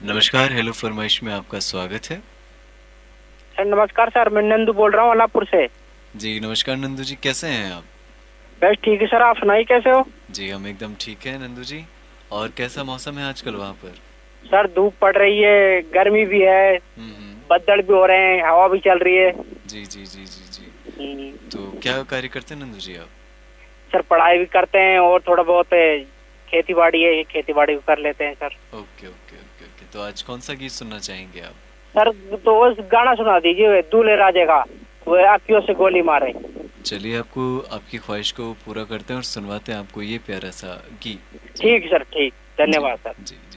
नमस्कार, हेलो फरमाइश में आपका स्वागत है। सर नमस्कार सर, मैं नंदू बोल रहा हूँ अल्लाहपुर से। जी नमस्कार नंदू जी, कैसे हैं आप? बस ठीक है सर, आप सुनाइए कैसे हो? जी हम एकदम ठीक हैं नंदू जी। और कैसा मौसम है आजकल वहाँ पर? सर धूप पड़ रही है, गर्मी भी है, हम्म। बदल भी हो रहे हैं, हवा भी चल रही है। जी जी जी जी जी। हम्म, तो क्या कार्य करते हैं नंदू जी आप? सर पढ़ाई भी करते हैं और थोड़ा बहुत खेती बाड़ी है, खेती बाड़ी भी कर लेते हैं sir. Okay okay okay okay, तो आज कौन सा गीत सुनना चाहेंगे आप? सर तो उस गाना सुना दीजिए दूल्हे राजे का, वो अखियों से गोली मारे। चलिए आपको आपकी ख्वाहिश को पूरा करते हैं और सुनवाते हैं आपको ये प्यारा सा गीत। ठीक सर, ठीक, जी धन्यवाद सर। जी।